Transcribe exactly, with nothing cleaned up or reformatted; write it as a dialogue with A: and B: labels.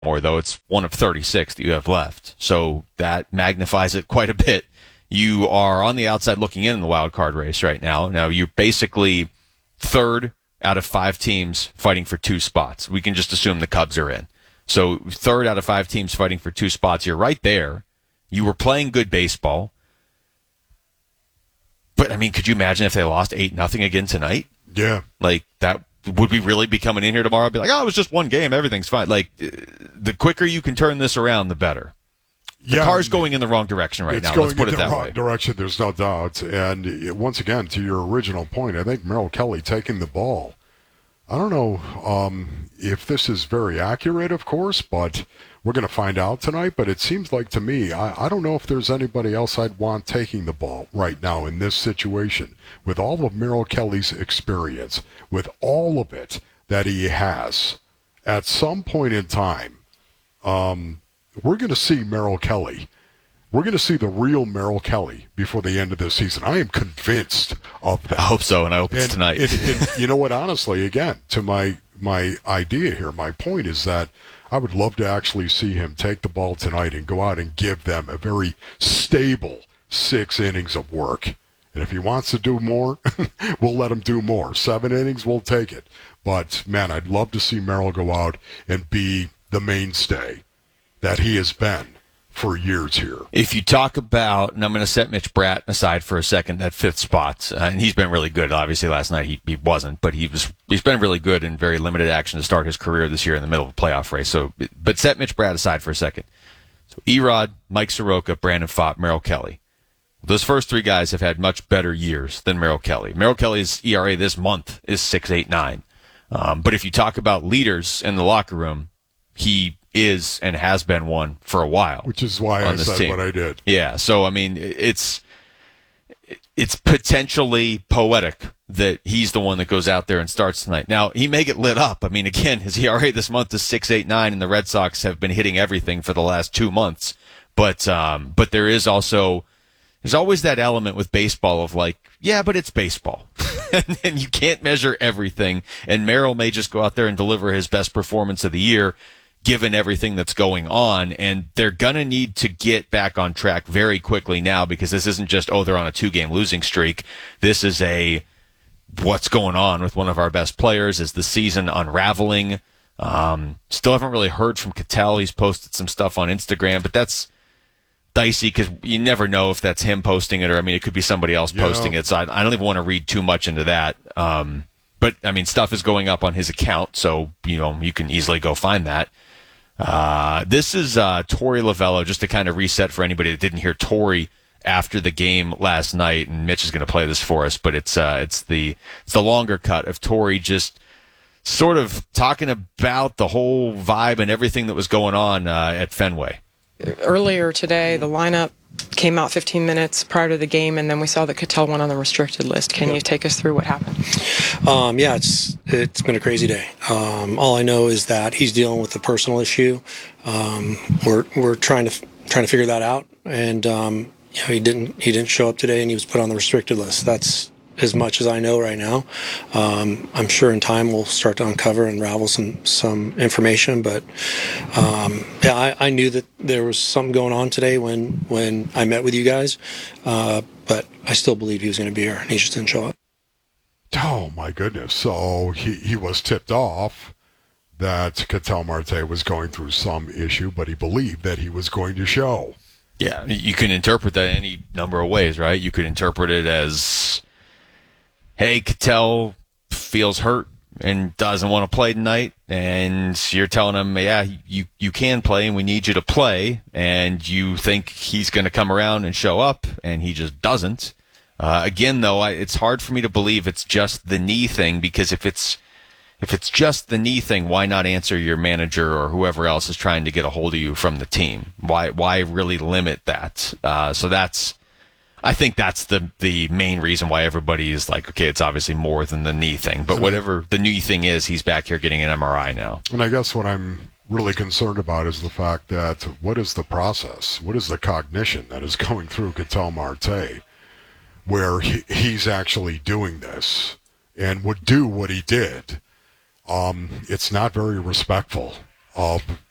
A: more, though. It's one of thirty-six that you have left. So that magnifies it quite a bit. You are on the outside looking in in the wild card race right now. Now, you're basically third out of five teams fighting for two spots. We can just assume the Cubs are in. So third out of five teams fighting for two spots. You're right there. You were playing good baseball. But, I mean, could you imagine if they lost eight nothing again tonight?
B: Yeah.
A: Like, that would we really be coming in here tomorrow and be like, oh, it was just one game, everything's fine. Like, the quicker you can turn this around, the better. The
B: yeah,
A: car's going in the wrong direction right
B: it's
A: now.
B: Going
A: Let's put
B: in
A: it
B: the
A: that
B: wrong
A: way.
B: Direction, there's no doubt. And once again, to your original point, I think Merrill Kelly taking the ball. I don't know um, if this is very accurate, of course, but we're going to find out tonight. But it seems like to me, I, I don't know if there's anybody else I'd want taking the ball right now in this situation. With all of Merrill Kelly's experience, with all of it that he has, at some point in time, um, we're going to see Merrill Kelly. We're going to see the real Merrill Kelly before the end of this season. I am convinced of that.
A: I hope so, and I hope
B: and,
A: it's tonight.
B: and, and you know what? Honestly, again, to my my idea here, my point is that I would love to actually see him take the ball tonight and go out and give them a very stable six innings of work. And if he wants to do more, we'll let him do more. Seven innings, we'll take it. But, man, I'd love to see Merrill go out and be the mainstay that he has been for years here.
A: If you talk about, and I'm going to set Mitch Bratt aside for a second, that fifth spot, uh, and he's been really good. Obviously, last night he, he wasn't, but he was, he's been really good in very limited action to start his career this year in the middle of a playoff race. So, but set Mitch Bratt aside for a second. So, Erod, Mike Soroka, Brandon Pfaadt, Merrill Kelly. Those first three guys have had much better years than Merrill Kelly. Merrill Kelly's E R A this month is six point eight nine. Um, but if you talk about leaders in the locker room, he is and has been one for a while.
B: Which is why I said
A: team.
B: what I did.
A: Yeah, so, I mean, it's it's potentially poetic that he's the one that goes out there and starts tonight. Now, he may get lit up. I mean, again, his E R A this month is six point eight nine, and the Red Sox have been hitting everything for the last two months. But um, but there is also... There's always that element with baseball of like, yeah, but it's baseball. and, and you can't measure everything. And Merrill may just go out there and deliver his best performance of the year, given everything that's going on. And they're going to need to get back on track very quickly now, because this isn't just, oh, they're on a two-game losing streak. This is a, what's going on with one of our best players? Is the season unraveling? Um, still haven't really heard from Ketel. He's posted some stuff on Instagram, but that's dicey because you never know if that's him posting it or, I mean, it could be somebody else
B: yeah.
A: posting it. So I, I don't even want to read too much into that. Um, but, I mean, stuff is going up on his account, so, you know, you can easily go find that. Uh, this is uh, Torey Lovullo, just to kind of reset for anybody that didn't hear Torey after the game last night, and Mitch is going to play this for us, but it's uh, it's the it's the longer cut of Torey just sort of talking about the whole vibe and everything that was going on uh, at Fenway.
C: Earlier today, the lineup came out fifteen minutes prior to the game, and then we saw that Ketel went on the restricted list. Can
D: yeah.
C: you take us through what happened?
D: Um, yeah, it's it's been a crazy day. Um, all I know is that he's dealing with a personal issue. Um, we're we're trying to trying to figure that out, and um, you know, he didn't he didn't show up today, and he was put on the restricted list. That's as much as I know right now. Um, I'm sure in time we'll start to uncover and unravel some some information, but um, yeah, I, I knew that there was something going on today when when I met with you guys, uh, but I still believe he was going to be here, and he just didn't show up.
B: Oh my goodness! So he he was tipped off that Ketel Marte was going through some issue, but he believed that he was going to show.
A: Yeah, you can interpret that any number of ways, right? You could interpret it as, hey, Ketel feels hurt and doesn't want to play tonight, and you're telling him, yeah, you, you can play and we need you to play, and you think he's going to come around and show up, and he just doesn't. Uh, again, though, I, it's hard for me to believe it's just the knee thing, because if it's if it's just the knee thing, why not answer your manager or whoever else is trying to get a hold of you from the team? Why why really limit that? Uh, so that's... I think that's the the main reason why everybody is like, okay, it's obviously more than the knee thing. But whatever the knee thing is, he's back here getting an M R I now.
B: And I guess what I'm really concerned about is the fact that what is the process? What is the cognition that is going through Ketel Marte where he, he's actually doing this and would do what he did? Um, it's not very respectful of